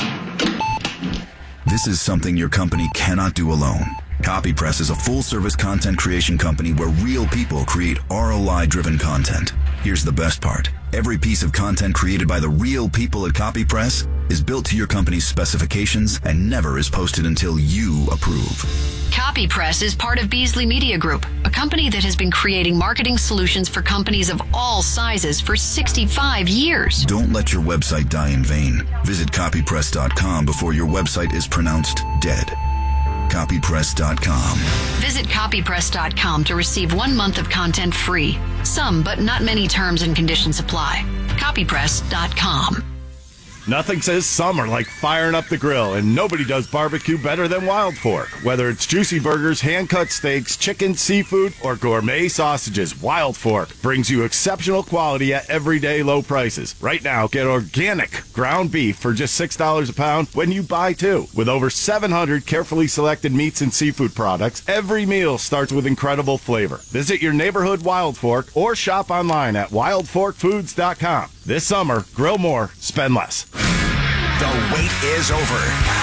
This is something your company cannot do alone. CopyPress is a full-service content creation company where real people create ROI-driven content. Here's the best part. Every piece of content created by the real people at CopyPress is built to your company's specifications and never is posted until you approve. CopyPress is part of Beasley Media Group, a company that has been creating marketing solutions for companies of all sizes for 65 years. Don't let your website die in vain. Visit copypress.com before your website is pronounced dead. Copypress.com. Visit copypress.com to receive 1 month of content free. Some, but not many terms and conditions apply. Copypress.com. Nothing says summer like firing up the grill, and nobody does barbecue better than Wild Fork. Whether it's juicy burgers, hand-cut steaks, chicken, seafood, or gourmet sausages, Wild Fork brings you exceptional quality at everyday low prices. Right now, get organic ground beef for just $6 a pound when you buy two. With over 700 carefully selected meats and seafood products, every meal starts with incredible flavor. Visit your neighborhood Wild Fork or shop online at wildforkfoods.com. This summer, grill more, spend less. The wait is over.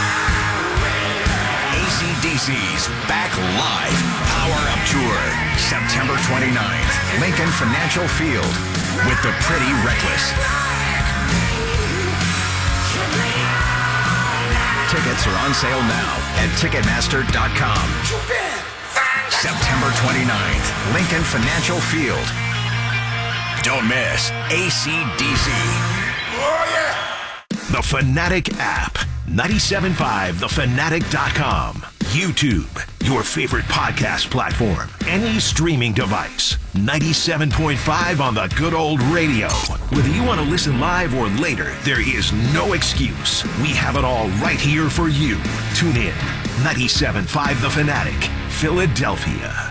AC/DC's back live. Power Up Tour. September 29th. Lincoln Financial Field with the Pretty Reckless. Tickets are on sale now at Ticketmaster.com. September 29th. Lincoln Financial Field. Don't miss AC/DC. Oh, yeah. The Fanatic app. 97.5 thefanatic.com. YouTube, your favorite podcast platform. Any streaming device. 97.5 on the good old radio. Whether you want to listen live or later, there is no excuse. We have it all right here for you. Tune in. 97.5 The Fanatic, Philadelphia.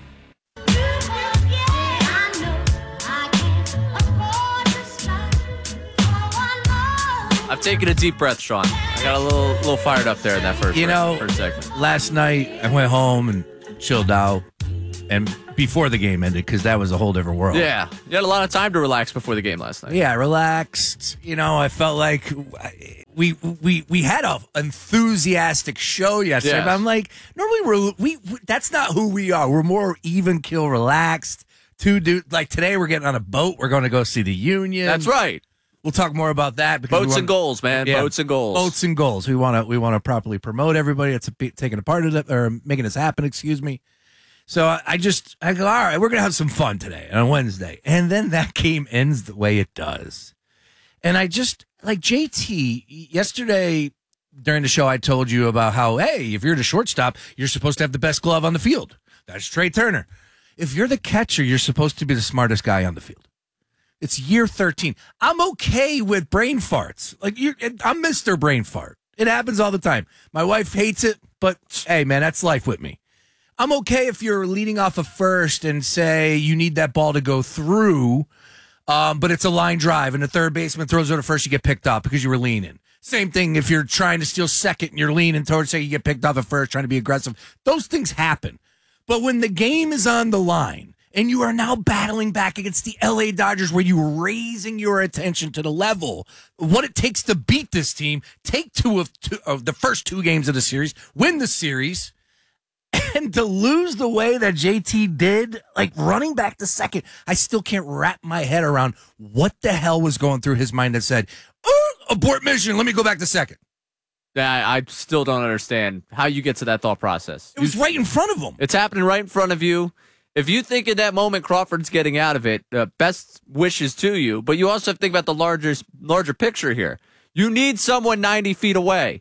I've taken a deep breath, Sean. I got a little fired up there in that first segment. Last night I went home and chilled out, and before the game ended, because that was a whole different world. Yeah, you had a lot of time to relax before the game last night. Yeah, I relaxed. I felt like we had an enthusiastic show yesterday. Yes. But I'm like, normally we that's not who we are. We're more even kill, relaxed. Like today, we're getting on a boat. We're going to go see the Union. That's right. We'll talk more about that. Boats and goals, man. Yeah, boats and goals. Boats and goals. We want to properly promote everybody that's taking a part of it or making this happen. Excuse me. So I go, all right, we're gonna have some fun today on Wednesday, and then that game ends the way it does, and I just like JT yesterday during the show. I told you about how if you're the shortstop, you're supposed to have the best glove on the field. That's Trey Turner. If you're the catcher, you're supposed to be the smartest guy on the field. It's year 13. I'm okay with brain farts. I'm Mr. Brain Fart. It happens all the time. My wife hates it, but hey, man, that's life with me. I'm okay if you're leading off of first and say you need that ball to go through, but it's a line drive and the third baseman throws it to first, you get picked up because you were leaning. Same thing if you're trying to steal second and you're leaning towards, say you get picked off at first, trying to be aggressive. Those things happen. But when the game is on the line, and you are now battling back against the LA Dodgers where you are raising your attention to the level, what it takes to beat this team, take two of the first 2 games of the series, win the series, and to lose the way that JT did, like running back to second, I still can't wrap my head around what the hell was going through his mind that said, abort mission, let me go back to second. Yeah, I still don't understand how you get to that thought process. It was right in front of him. It's happening right in front of you. If you think in that moment Crawford's getting out of it, best wishes to you. But you also have to think about the larger picture here. You need someone 90 feet away.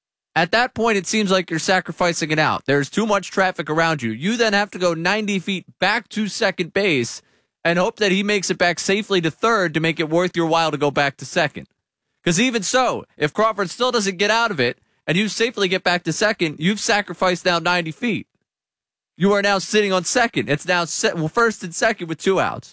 At that point, it seems like you're sacrificing it out. There's too much traffic around you. You then have to go 90 feet back to second base and hope that he makes it back safely to third to make it worth your while to go back to second. Because even so, if Crawford still doesn't get out of it and you safely get back to second, you've sacrificed now 90 feet. You are now sitting on second. It's now first and second with 2 outs.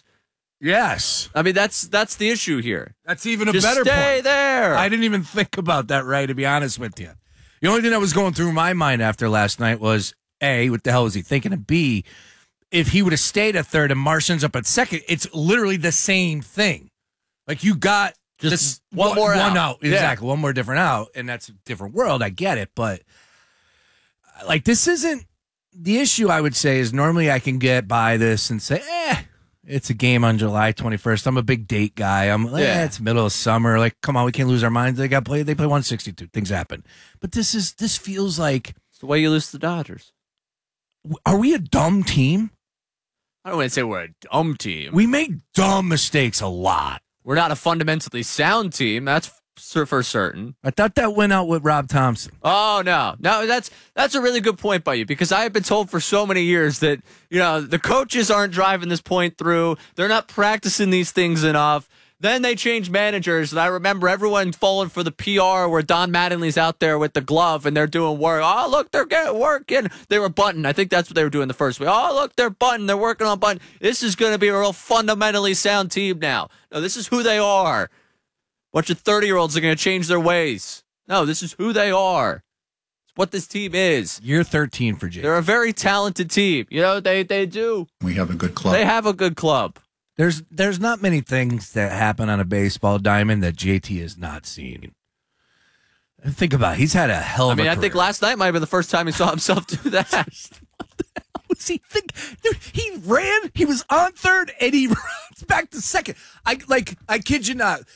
Yes. I mean, that's the issue here. That's even a Just better stay point. there. I didn't even think about that, Ray, to be honest with you. The only thing that was going through my mind after last night was, A, what the hell was he thinking? And B, if he would have stayed at third and Martian's up at second, it's literally the same thing. Like you got just one more out. Exactly. Yeah. One more different out. And that's a different world. I get it. But like this isn't. The issue, I would say, is normally I can get by this and say, it's a game on July 21st. I'm a big date guy. It's middle of summer. Like, come on, we can't lose our minds. They play 162. Things happen. But this feels like it's the way you lose to the Dodgers. Are we a dumb team? I don't want to say we're a dumb team. We make dumb mistakes a lot. We're not a fundamentally sound team. That's for certain. I thought that went out with Rob Thompson. Oh, no, that's a really good point by you, because I have been told for so many years that, the coaches aren't driving this point through. They're not practicing these things enough. Then they change managers, and I remember everyone falling for the PR where Don Mattingly's out there with the glove and they're doing work. Oh, look, they're getting working. They were bunting. I think that's what they were doing the first week. Oh, look, they're bunting. They're working on bunting. This is going to be a real fundamentally sound team now. No, this is who they are. Bunch of 30-year-olds are going to change their ways. No, this is who they are. It's what this team is. Year 13 for Jay. They're a very talented team. They do. We have a good club. They have a good club. There's not many things that happen on a baseball diamond that JT has not seen. Think about it. He's had a hell of a career. I think last night might have been the first time he saw himself do that. What the hell was he think? Dude, he ran. He was on third, and he runs back to second. I kid you not.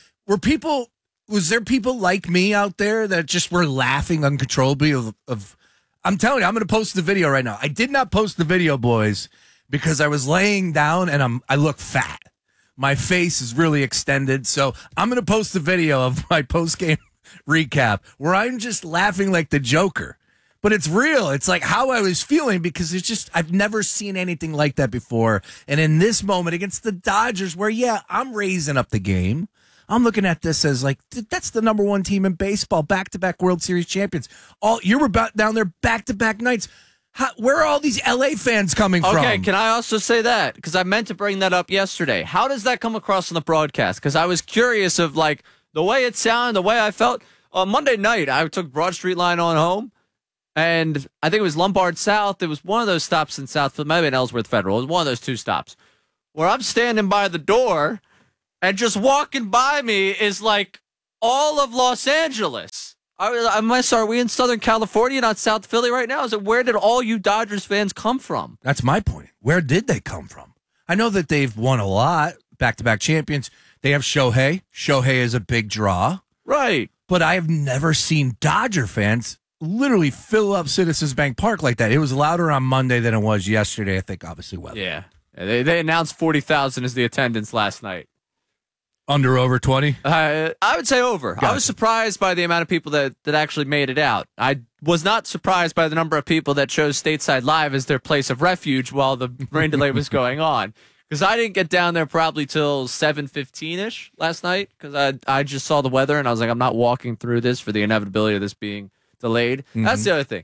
Was there people like me out there that just were laughing uncontrollably of I'm telling you, I'm going to post the video right now. I did not post the video, boys, because I was laying down and I look fat. My face is really extended. So I'm going to post the video of my post-game recap where I'm just laughing like the Joker. But it's real. It's like how I was feeling, because it's just, I've never seen anything like that before. And in this moment against the Dodgers where, I'm raising up the game. I'm looking at this as like, that's the number one team in baseball, back-to-back World Series champions. You were down there back-to-back nights. Where are all these LA fans coming from? Okay, can I also say that? Because I meant to bring that up yesterday. How does that come across on the broadcast? Because I was curious of like the way it sounded, the way I felt. On Monday night, I took Broad Street line on home, and I think it was Lombard South. It was one of those stops in Southfield, maybe in Ellsworth Federal. It was one of those two stops where I'm standing by the door, and just walking by me is like all of Los Angeles. Are we in Southern California, not South Philly right now? Where did all you Dodgers fans come from? That's my point. Where did they come from? I know that they've won a lot, back-to-back champions. They have Shohei. Shohei is a big draw. Right. But I have never seen Dodger fans literally fill up Citizens Bank Park like that. It was louder on Monday than it was yesterday, I think, obviously. Weather. Yeah. They announced 40,000 as the attendance last night. Under over 20? I would say over. Gotcha. I was surprised by the amount of people that actually made it out. I was not surprised by the number of people that chose Stateside Live as their place of refuge while the rain delay was going on. Because I didn't get down there probably till 7:15-ish last night because I just saw the weather and I was like, I'm not walking through this for the inevitability of this being delayed. Mm-hmm. That's the other thing.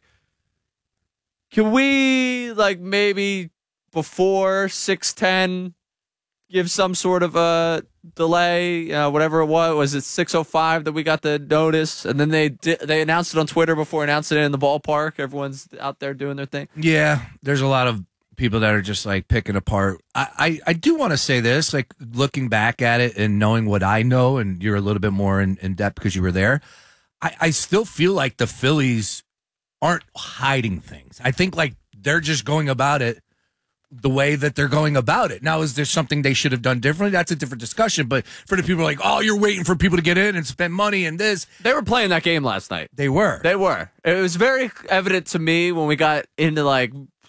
Can we, like, maybe before 6:10 give some sort of a delay, whatever it was? Was it 6:05 that we got the notice? And then they announced it on Twitter before announcing it in the ballpark. Everyone's out there doing their thing. Yeah, there's a lot of people that are just like picking apart. I do want to say this, like looking back at it and knowing what I know, and you're a little bit more in depth because you were there. I still feel like the Phillies aren't hiding things. I think like they're just going about it the way that they're going about it. Now, is there something they should have done differently? That's a different discussion. But for the people like, oh, you're waiting for people to get in and spend money and this. They were playing that game last night. They were. It was very evident to me when we got into like,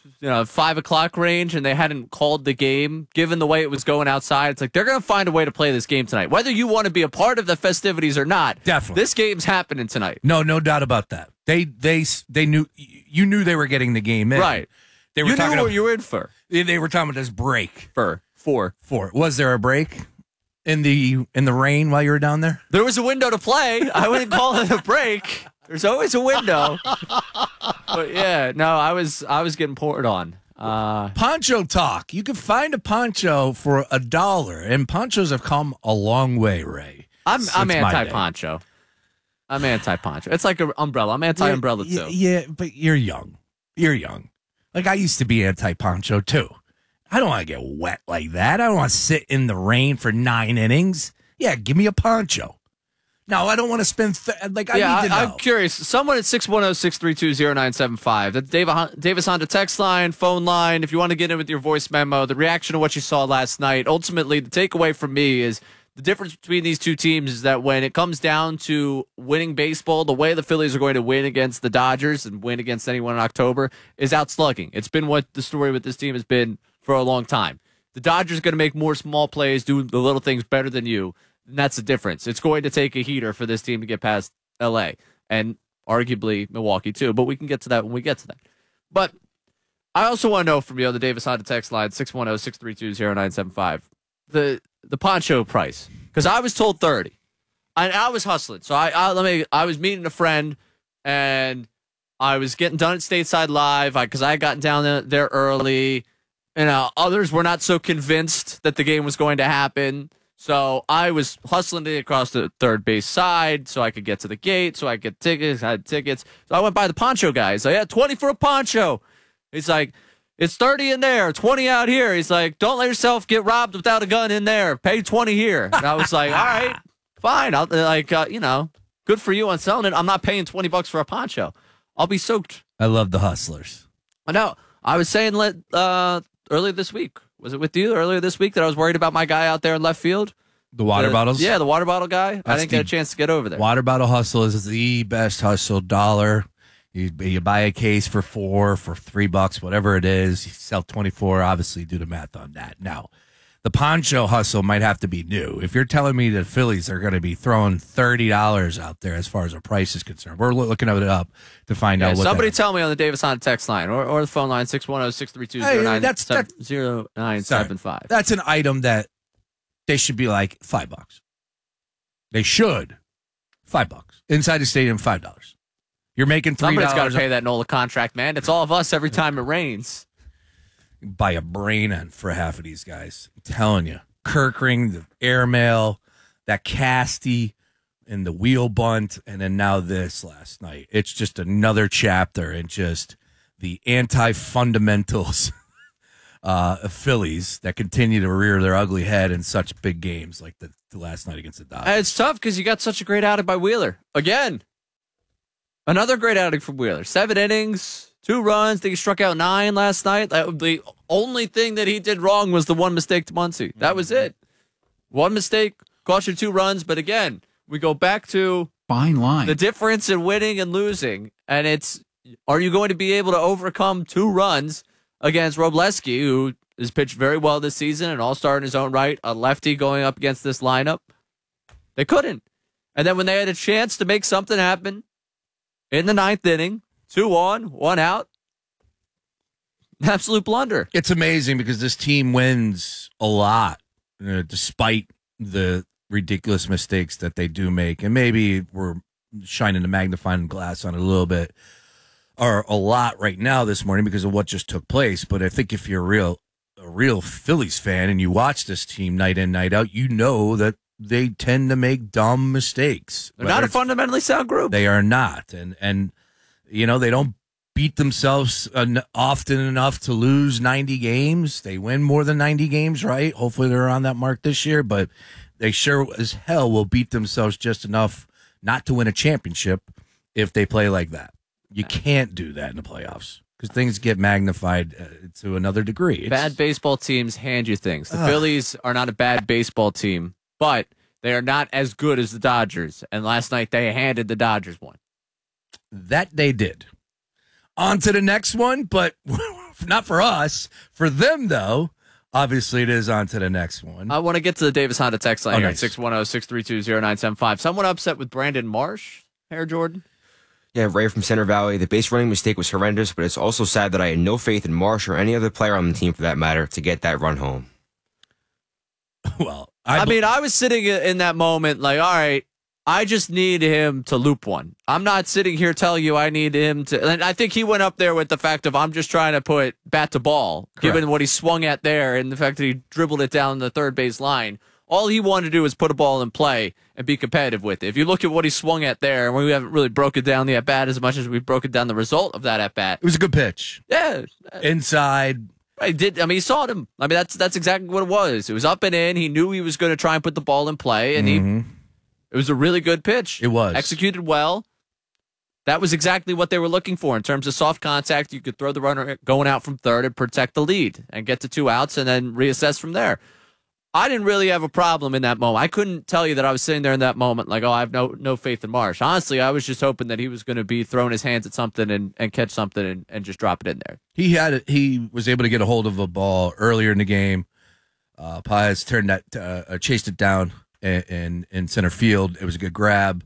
5 o'clock range and they hadn't called the game, given the way it was going outside. It's like, they're going to find a way to play this game tonight. Whether you want to be a part of the festivities or not. Definitely. This game's happening tonight. No doubt about that. They knew, you knew they were getting the game in. Right. They were you knew what you were in for. They were talking about this break. Four. Was there a break in the rain while you were down there? There was a window to play. I wouldn't call it a break. There's always a window. But yeah, no, I was getting poured on. Poncho talk. You can find a poncho for $1, and ponchos have come a long way, Ray. I'm anti-poncho. I'm anti-poncho. It's like an umbrella. I'm anti-umbrella too. Yeah, but you're young. Like I used to be anti-poncho too. I don't want to get wet like that. I don't want to sit in the rain for 9 innings. Yeah, give me a poncho. No, I don't want to spend, I need to know. I'm curious. Someone at 610-632-0975. That's Davis Honda text line, phone line. If you want to get in with your voice memo, the reaction to what you saw last night. Ultimately, the takeaway from me is the difference between these two teams is that when it comes down to winning baseball, the way the Phillies are going to win against the Dodgers and win against anyone in October is outslugging. It's been what the story with this team has been for a long time. The Dodgers are going to make more small plays, do the little things better than you. And that's the difference. It's going to take a heater for this team to get past L.A. and arguably Milwaukee too. But we can get to that when we get to that. But I also want to know from you on the Davis Honda text line, 610-632-0975, the poncho price. Because I was told 30. And I was hustling. So I was meeting a friend and I was getting done at Stateside Live because I had gotten down there early. Others were not so convinced that the game was going to happen. So I was hustling to get across the third base side so I could get to the gate, so I could get tickets. I had tickets. So I went by the poncho guy. He's like, yeah, 20 for a poncho. He's like, it's 30 in there, 20 out here. He's like, don't let yourself get robbed without a gun in there. Pay 20 here. And I was like, all right, fine. I'll good for you on selling it. I'm not paying $20 for a poncho. I'll be soaked. I love the hustlers. I know. I was saying earlier this week. Was it with you earlier this week that I was worried about my guy out there in left field? The water bottles? Yeah, the water bottle guy. I didn't get a chance to get over there. Water bottle hustle is the best hustle. $1. You buy a case for $4, for $3, whatever it is. You sell 24. Obviously, do the math on that. Now, the poncho hustle might have to be new. If you're telling me that Phillies are going to be throwing $30 out there as far as the price is concerned, we're looking it up to find out what somebody tell me on the Davis Honda text line or the phone line, 610-632-0975. That's an item that they should be like $5. They should. $5. Inside the stadium, $5. You're making $3. Somebody's got to pay that NOLA contract, man. It's all of us every time it rains. Buy a brain on for half of these guys. I'm telling you. Kirkring, the airmail, that Casty, and the wheel bunt, and then now this last night. It's just another chapter in just the anti-fundamentals of Phillies that continue to rear their ugly head in such big games like the last night against the Dodgers. And it's tough because you got such a great outing by Wheeler. Again, another great outing from Wheeler. 7 innings, 2 runs. I think he struck out 9 last night. The only thing that he did wrong was the one mistake to Muncy. That was it. One mistake, cost you 2 runs. But again, we go back to fine line. The difference in winning and losing. And it's, are you going to be able to overcome 2 runs against Robleski, who has pitched very well this season, an all-star in his own right, a lefty going up against this lineup? They couldn't. And then when they had a chance to make something happen in the 9th inning, 2 on, 1 out, absolute blunder. It's amazing because this team wins a lot, despite the ridiculous mistakes that they do make. And maybe we're shining the magnifying glass on it a little bit, or a lot right now this morning because of what just took place. But I think if you're a real Phillies fan and you watch this team night in, night out, you know that they tend to make dumb mistakes. They're not a fundamentally sound group. They are not. And you know, they don't beat themselves often enough to lose 90 games. They win more than 90 games, right? Hopefully they're on that mark this year, but they sure as hell will beat themselves just enough not to win a championship if they play like that. You can't do that in the playoffs because things get magnified to another degree. Bad baseball teams hand you things. The Phillies are not a bad baseball team, but they are not as good as the Dodgers. And last night they handed the Dodgers one. That they did. On to the next one, but not for us. For them, though, obviously it is on to the next one. I want to get to the Davis Honda text line here at nice. 610-632-0975. Someone upset with Brandon Marsh, Hair Jordan? Yeah, Ray from Center Valley. The base running mistake was horrendous, but it's also sad that I had no faith in Marsh or any other player on the team, for that matter, to get that run home. Well, I mean, I was sitting in that moment like, all right, I just need him to loop one. I'm not sitting here telling you I need him to. And I think he went up there with the fact of I'm just trying to put bat to ball, given what he swung at there and the fact that he dribbled it down the third base line. All he wanted to do was put a ball in play and be competitive with it. If you look at what he swung at there, and we haven't really broken down the at-bat as much as we've broken down the result of that at-bat. It was a good pitch. Yeah. Inside. He did. I mean, he saw him. I mean, that's exactly what it was. It was up and in. He knew he was going to try and put the ball in play, and it was a really good pitch. It was. Executed well. That was exactly what they were looking for in terms of soft contact. You could throw the runner going out from third and protect the lead and get to 2 outs and then reassess from there. I didn't really have a problem in that moment. I couldn't tell you that I was sitting there in that moment like, oh, I have no faith in Marsh. Honestly, I was just hoping that he was going to be throwing his hands at something and catch something and just drop it in there. He was able to get a hold of a ball earlier in the game. Paez chased it down in center field. It was a good grab.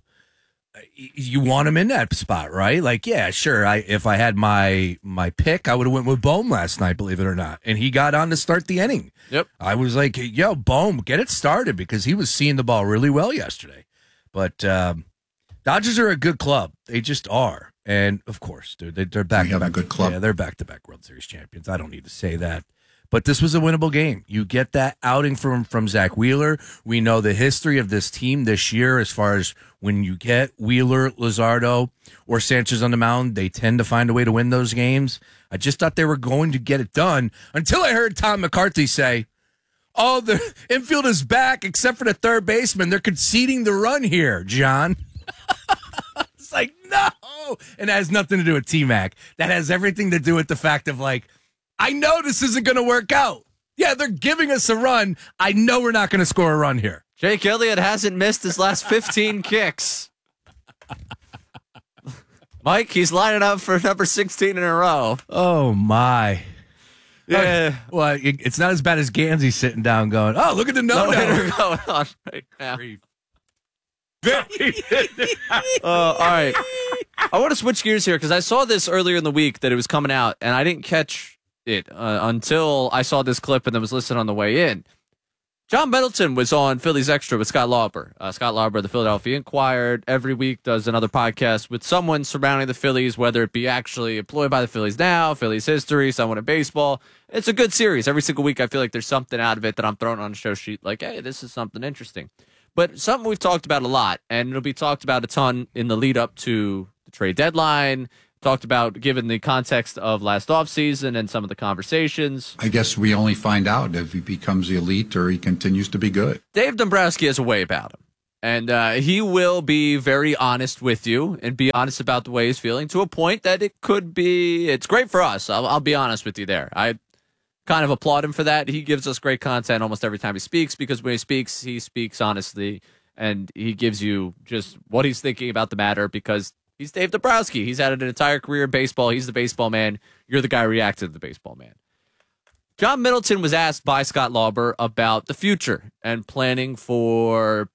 You want him in that spot, right? Like, yeah, sure. If I had my pick, I would have went with Bohm last night, believe it or not. And he got on to start the inning. Yep. I was like, yo, Bohm, get it started because he was seeing the ball really well yesterday. But Dodgers are a good club. They just are. And, of course, dude, they're back. We have a good club. Yeah, they're back-to-back World Series champions. I don't need to say that. But this was a winnable game. You get that outing from Zach Wheeler. We know the history of this team this year as far as when you get Wheeler, Luzardo, or Sanchez on the mound, they tend to find a way to win those games. I just thought they were going to get it done until I heard Tom McCarthy say, oh, the infield is back except for the third baseman. They're conceding the run here, John. It's like, no. And that has nothing to do with T-Mac. That has everything to do with the fact of, like, I know this isn't going to work out. Yeah, they're giving us a run. I know we're not going to score a run here. Jake Elliott hasn't missed his last 15 kicks. Mike, he's lining up for number 16 in a row. Oh, my. Yeah. Well, it's not as bad as Gansey sitting down going, oh, look at the no-hitter going on right now. All right. I want to switch gears here because I saw this earlier in the week that it was coming out, and I didn't catch it until I saw this clip and then was listening on the way in. John Middleton was on Phillies Extra with Scott Lauber. Scott Lauber of the Philadelphia Inquirer every week does another podcast with someone surrounding the Phillies, whether it be actually employed by the Phillies now, Phillies history, someone in baseball. It's a good series. Every single week I feel like there's something out of it that I'm throwing on a show sheet like, hey, this is something interesting. But something we've talked about a lot, and it'll be talked about a ton in the lead up to the trade deadline, talked about given the context of last offseason and some of the conversations. I guess we only find out if he becomes elite or he continues to be good. Dave Dombrowski has a way about him. And he will be very honest with you and be honest about the way he's feeling to a point that it could be, it's great for us. I'll be honest with you there. I kind of applaud him for that. He gives us great content almost every time he speaks, because when he speaks honestly, and he gives you just what he's thinking about the matter, because he's Dave Dombrowski. He's had an entire career in baseball. He's the baseball man. You're the guy reacting to the baseball man. John Middleton was asked by Scott Lauber about the future and planning for